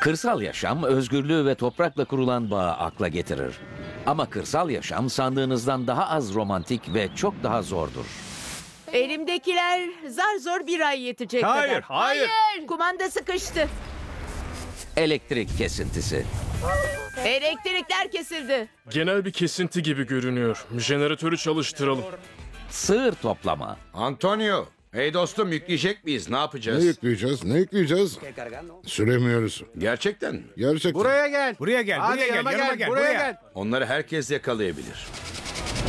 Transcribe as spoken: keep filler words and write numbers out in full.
Kırsal yaşam özgürlüğü ve toprakla kurulan bağı akla getirir. Ama kırsal yaşam sandığınızdan daha az romantik ve çok daha zordur. Elimdekiler zar zor bir ay yetecek Hayır, kadar. hayır. Kumanda sıkıştı. Elektrik kesintisi. Elektrikler kesildi. Genel bir kesinti gibi görünüyor. Jeneratörü çalıştıralım. Sığır toplama. Antonio, hey dostum yükleyecek miyiz? Ne Ne yapacağız? yükleyeceğiz? Ne yükleyeceğiz? Süremiyoruz. Gerçekten mi? Gerçekten. Buraya gel. Buraya gel, Hadi buraya gel, yanıma yanıma gel, gel, buraya buraya. gel. Onları herkes yakalayabilir.